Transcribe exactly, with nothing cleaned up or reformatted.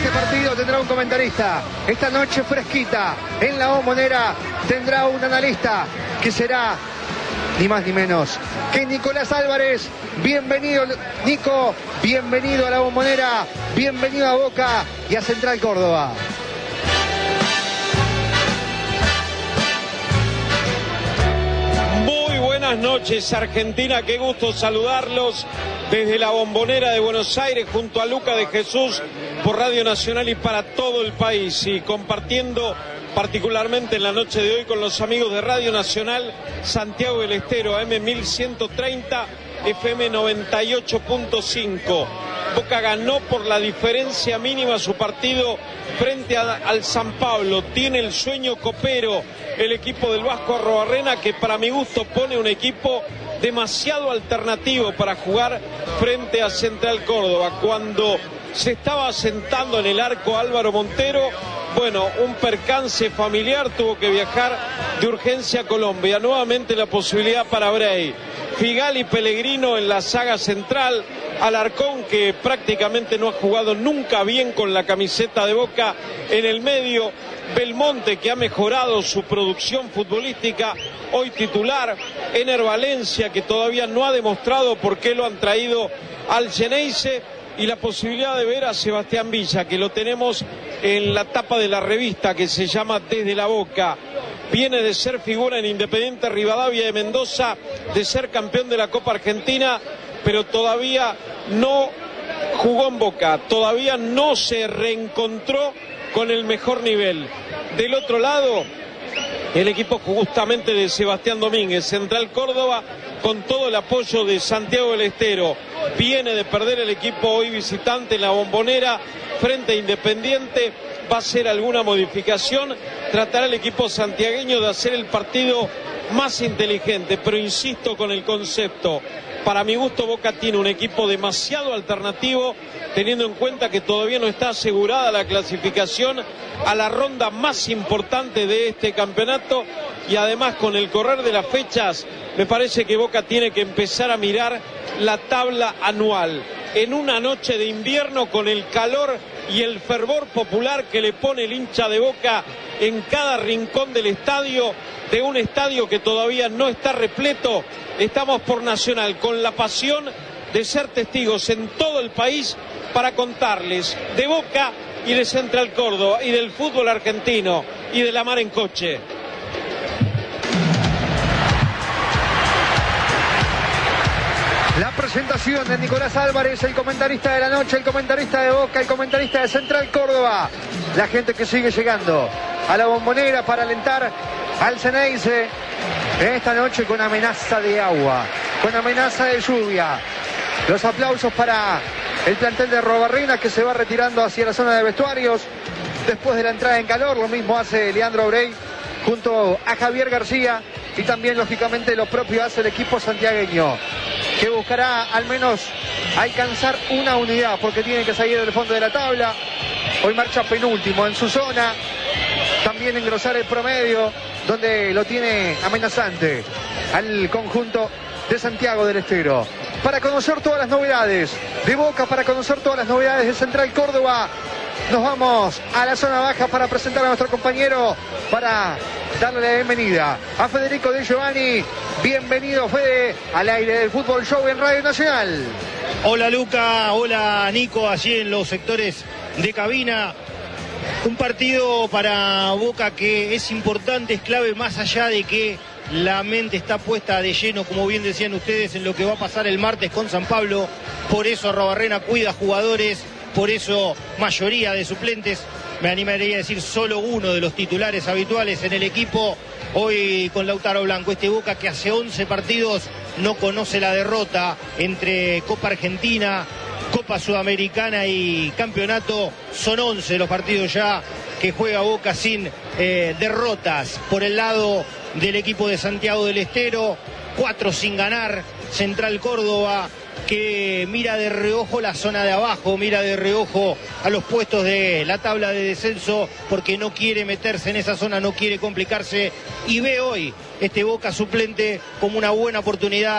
Este partido tendrá un comentarista. Esta noche fresquita en la Bombonera tendrá un analista que será ni más ni menos que Nicolás Álvarez. Bienvenido, Nico, bienvenido a la Bombonera, bienvenido a Boca y a Central Córdoba. Muy buenas noches, Argentina, qué gusto saludarlos desde la Bombonera de Buenos Aires junto a Luca de Jesús por Radio Nacional y para todo el país, y compartiendo particularmente en la noche de hoy con los amigos de Radio Nacional Santiago del Estero, A M mil ciento treinta, F M noventa y ocho punto cinco. Boca ganó por la diferencia mínima su partido frente a, al San Pablo. Tiene el sueño copero el equipo del Vasco Arrobarrena, que para mi gusto pone un equipo demasiado alternativo para jugar frente a Central Córdoba. Cuando se estaba sentando en el arco Álvaro Montero, bueno, un percance familiar, tuvo que viajar de urgencia a Colombia. Nuevamente la posibilidad para Bray. Figal y Pellegrino en la saga central. Alarcón, que prácticamente no ha jugado nunca bien con la camiseta de Boca, en el medio. Belmonte, que ha mejorado su producción futbolística, hoy titular. Ener Valencia, que todavía no ha demostrado por qué lo han traído al Geneise. Y la posibilidad de ver a Sebastián Villa, que lo tenemos en la tapa de la revista que se llama Desde la Boca. Viene de ser figura en Independiente Rivadavia de Mendoza, de ser campeón de la Copa Argentina, pero todavía no jugó en Boca, todavía no se reencontró con el mejor nivel. Del otro lado, el equipo justamente de Sebastián Domínguez, Central Córdoba, con todo el apoyo de Santiago del Estero. Viene de perder el equipo hoy visitante en la Bombonera frente a Independiente. Va a hacer alguna modificación, tratará el equipo santiagueño de hacer el partido más inteligente, pero insisto con el concepto. Para mi gusto, Boca tiene un equipo demasiado alternativo, teniendo en cuenta que todavía no está asegurada la clasificación a la ronda más importante de este campeonato, y además con el correr de las fechas me parece que Boca tiene que empezar a mirar la tabla anual. En una noche de invierno, con el calor y el fervor popular que le pone el hincha de Boca en cada rincón del estadio, de un estadio que todavía no está repleto, estamos por Nacional con la pasión de ser testigos en todo el país para contarles de Boca y de Central Córdoba y del fútbol argentino y de la mar en coche. La presentación de Nicolás Álvarez, el comentarista de la noche, el comentarista de Boca, el comentarista de Central Córdoba. La gente que sigue llegando a la Bombonera para alentar al Geneise esta noche con amenaza de agua, con amenaza de lluvia. Los aplausos para el plantel de Arrobarrena, que se va retirando hacia la zona de vestuarios después de la entrada en calor. Lo mismo hace Leandro Brey junto a Javier García, y también lógicamente lo propio hace el equipo santiagueño, que buscará al menos alcanzar una unidad porque tiene que salir del fondo de la tabla. Hoy marcha penúltimo en su zona, también engrosar el promedio, donde lo tiene amenazante al conjunto de Santiago del Estero. Para conocer todas las novedades de Boca, para conocer todas las novedades de Central Córdoba, nos vamos a la zona baja para presentar a nuestro compañero, para darle la bienvenida a Federico De Giovanni. Bienvenido, Fede, al aire del Fútbol Show en Radio Nacional. Hola Luca, hola Nico, allí en los sectores de cabina. Un partido para Boca que es importante, es clave, más allá de que la mente está puesta de lleno, como bien decían ustedes, en lo que va a pasar el martes con San Pablo. Por eso Arrobarrena cuida jugadores, por eso mayoría de suplentes, me animaría a decir solo uno de los titulares habituales en el equipo. Hoy con Lautaro Blanco, este Boca que hace once partidos no conoce la derrota entre Copa Argentina, Copa Sudamericana y Campeonato. Son once los partidos ya que juega Boca sin eh, derrotas. Por el lado del equipo de Santiago del Estero, cuatro sin ganar. Central Córdoba, que mira de reojo la zona de abajo, mira de reojo a los puestos de la tabla de descenso, porque no quiere meterse en esa zona, no quiere complicarse, y ve hoy este Boca suplente como una buena oportunidad